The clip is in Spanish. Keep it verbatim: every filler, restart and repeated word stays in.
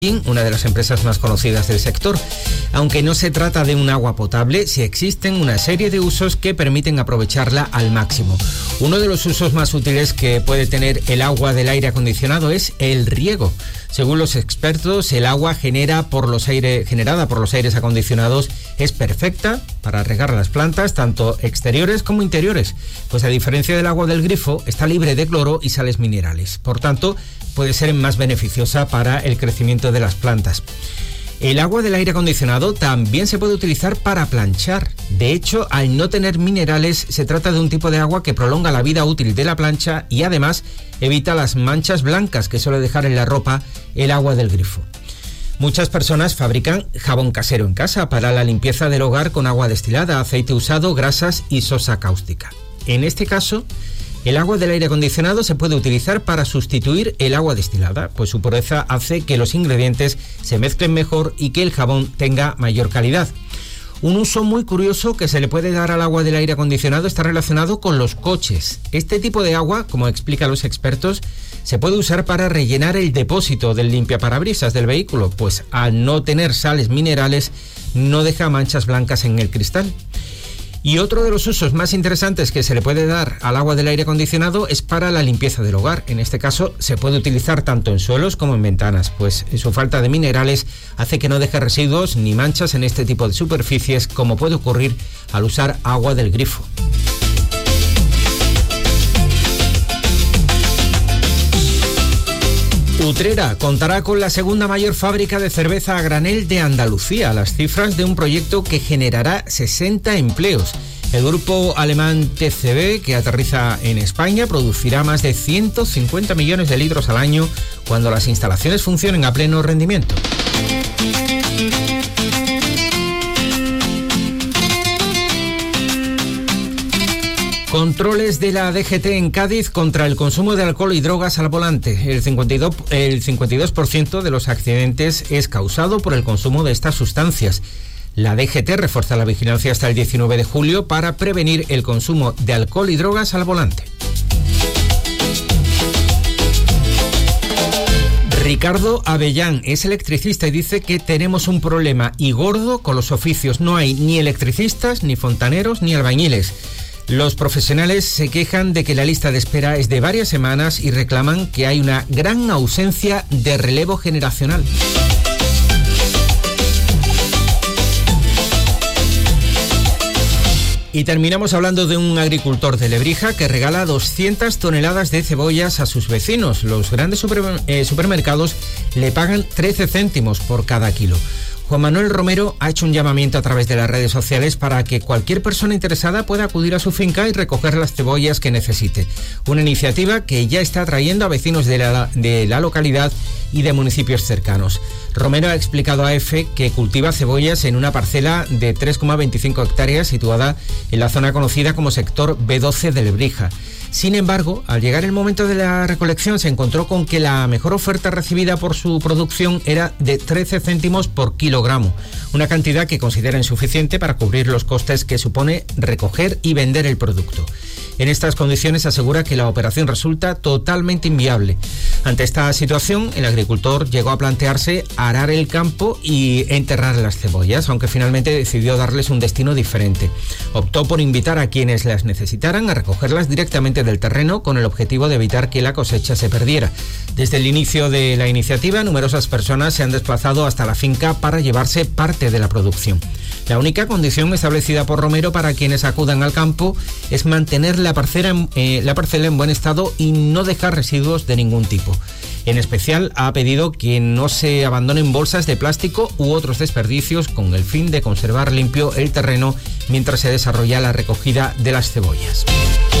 una de las empresas más conocidas del sector. Aunque no se trata de un agua potable, sí existen una serie de usos que permiten aprovecharla al máximo. Uno de los usos más útiles que puede tener el agua del aire acondicionado es el riego. Según los expertos, el agua genera por los aire, generada por los aires acondicionados es perfecta para regar las plantas, tanto exteriores como interiores, pues a diferencia del agua del grifo, está libre de cloro y sales minerales. Por tanto, puede ser más beneficiosa para el crecimiento de las plantas. El agua del aire acondicionado también se puede utilizar para planchar. De hecho, al no tener minerales, se trata de un tipo de agua que prolonga la vida útil de la plancha y además evita las manchas blancas que suele dejar en la ropa el agua del grifo. Muchas personas fabrican jabón casero en casa para la limpieza del hogar con agua destilada, aceite usado, grasas y sosa cáustica. En este caso, el agua del aire acondicionado se puede utilizar para sustituir el agua destilada, pues su pureza hace que los ingredientes se mezclen mejor y que el jabón tenga mayor calidad. Un uso muy curioso que se le puede dar al agua del aire acondicionado está relacionado con los coches. Este tipo de agua, como explican los expertos, se puede usar para rellenar el depósito del limpiaparabrisas del vehículo, pues al no tener sales minerales no deja manchas blancas en el cristal. Y otro de los usos más interesantes que se le puede dar al agua del aire acondicionado es para la limpieza del hogar. En este caso se puede utilizar tanto en suelos como en ventanas, pues su falta de minerales hace que no deje residuos ni manchas en este tipo de superficies, como puede ocurrir al usar agua del grifo. Utrera contará con la segunda mayor fábrica de cerveza a granel de Andalucía, las cifras de un proyecto que generará sesenta empleos. El grupo alemán T C B, que aterriza en España, producirá más de ciento cincuenta millones de litros al año cuando las instalaciones funcionen a pleno rendimiento. Controles de la D G T en Cádiz contra el consumo de alcohol y drogas al volante. El cincuenta y dos, el cincuenta y dos por ciento de los accidentes es causado por el consumo de estas sustancias. La D G T refuerza la vigilancia hasta el diecinueve de julio para prevenir el consumo de alcohol y drogas al volante. Ricardo Avellán es electricista y dice que tenemos un problema y gordo con los oficios. No hay ni electricistas, ni fontaneros, ni albañiles. Los profesionales se quejan de que la lista de espera es de varias semanas y reclaman que hay una gran ausencia de relevo generacional. Y terminamos hablando de un agricultor de Lebrija que regala doscientas toneladas de cebollas a sus vecinos. Los grandes super, eh, supermercados le pagan trece céntimos por cada kilo. Juan Manuel Romero ha hecho un llamamiento a través de las redes sociales para que cualquier persona interesada pueda acudir a su finca y recoger las cebollas que necesite. Una iniciativa que ya está atrayendo a vecinos de la, de la localidad y de municipios cercanos. Romero ha explicado a EFE que cultiva cebollas en una parcela de tres coma veinticinco hectáreas situada en la zona conocida como sector B doce de Lebrija. Sin embargo, al llegar el momento de la recolección se encontró con que la mejor oferta recibida por su producción era de trece céntimos por kilogramo, una cantidad que considera insuficiente para cubrir los costes que supone recoger y vender el producto. En estas condiciones asegura que la operación resulta totalmente inviable. Ante esta situación, el agricultor llegó a plantearse arar el campo y enterrar las cebollas, aunque finalmente decidió darles un destino diferente. Optó por invitar a quienes las necesitaran a recogerlas directamente del terreno con el objetivo de evitar que la cosecha se perdiera. Desde el inicio de la iniciativa, numerosas personas se han desplazado hasta la finca para llevarse parte de la producción. La única condición establecida por Romero para quienes acudan al campo es mantener la parcela en, eh, la parcela en buen estado y no dejar residuos de ningún tipo. En especial ha pedido que no se abandonen bolsas de plástico u otros desperdicios con el fin de conservar limpio el terreno mientras se desarrolla la recogida de las cebollas.